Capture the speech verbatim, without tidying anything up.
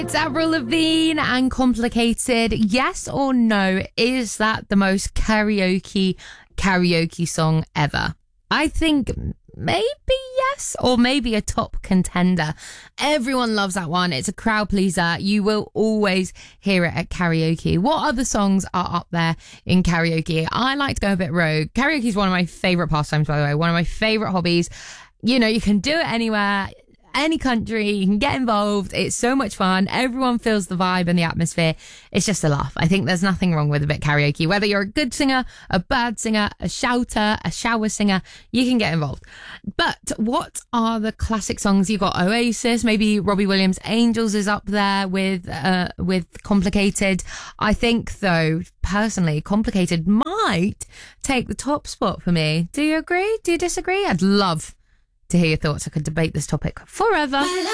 It's Avril Lavigne and Complicated. Yes or no, is that the most karaoke karaoke song ever? I think maybe yes, or maybe a top contender. Everyone loves that one. It's a crowd pleaser. You will always hear it at karaoke. What other songs are up there in karaoke? I like to go a bit rogue. Karaoke is one of my favourite pastimes, by the way. One of my favourite hobbies. You know, you can do it anywhere, any country, you can get involved. It's so much fun. Everyone feels the vibe and the atmosphere. It's just a laugh. I think there's nothing wrong with a bit karaoke. Whether you're a good singer, a bad singer, a shouter, a shower singer, you can get involved. But what are the classic songs? You've got Oasis, maybe Robbie Williams' Angels is up there with uh, with Complicated. I think, though, personally, Complicated might take the top spot for me. Do you agree? Do you disagree? I'd love to hear your thoughts. I could debate this topic forever.